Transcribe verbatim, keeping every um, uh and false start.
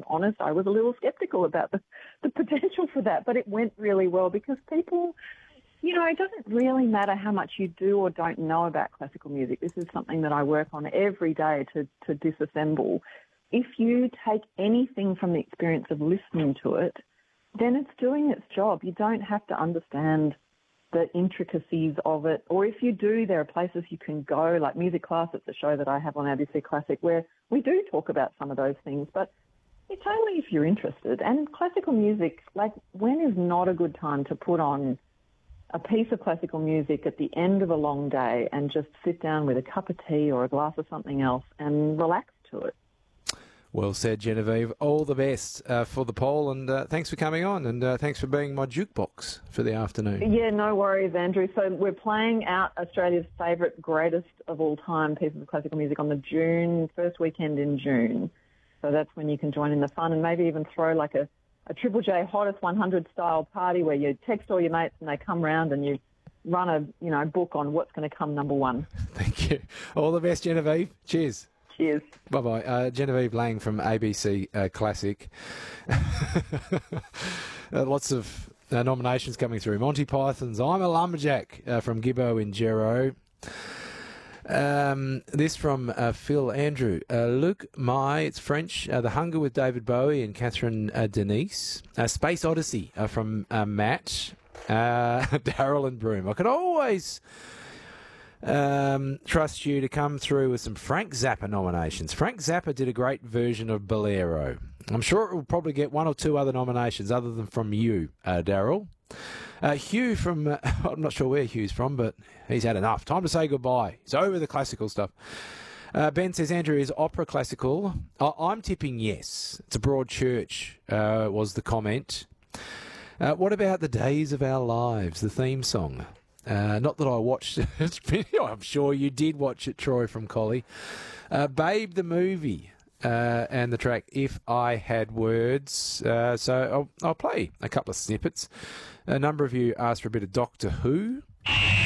honest, I was a little sceptical about the, the potential for that, but it went really well because people, you know, it doesn't really matter how much you do or don't know about classical music. This is something that I work on every day to, to disassemble. If you take anything from the experience of listening to it, then it's doing its job. You don't have to understand the intricacies of it. Or if you do, there are places you can go, like Music Class. It's a show that I have on A B C Classic where we do talk about some of those things, but it's only if you're interested. And classical music, like, when is not a good time to put on a piece of classical music at the end of a long day and just sit down with a cup of tea or a glass of something else and relax to it? Well said, Genevieve. All the best uh, for the poll, and uh, thanks for coming on, and uh, thanks for being my jukebox for the afternoon. Yeah, no worries, Andrew. So we're playing out Australia's favourite, greatest of all time pieces of classical music on the June, first weekend in June. So that's when you can join in the fun and maybe even throw like a, a Triple J Hottest one hundred style party where you text all your mates and they come round and you run a you know book on what's going to come number one. Thank you. All the best, Genevieve. Cheers. Cheers. Bye-bye. Uh, Genevieve Lang from A B C uh, Classic. uh, lots of uh, nominations coming through. Monty Python's I'm a Lumberjack uh, from Gibbo in Gero. Um, this from uh, Phil Andrew. Uh, Luc Mai, it's French. Uh, The Hunger with David Bowie and Catherine uh, Denise. Uh, Space Odyssey uh, from uh, Matt. Uh, Daryl and Broome. I could always... Um, trust you to come through with some Frank Zappa nominations. Frank Zappa did a great version of Bolero. I'm sure it will probably get one or two other nominations other than from you, uh, Daryl. Uh, Hugh from, uh, I'm not sure where Hugh's from, but he's had enough. Time to say goodbye. He's over the classical stuff. Uh, Ben says, Andrew, is opera classical? Uh, I'm tipping yes. It's a broad church, uh, was the comment. Uh, what about The Days of Our Lives, the theme song? Uh, not that I watched it. I'm sure you did watch it, Troy from Collie. Uh, Babe the movie uh, and the track If I Had Words. Uh, so I'll, I'll play a couple of snippets. A number of you asked for a bit of Doctor Who.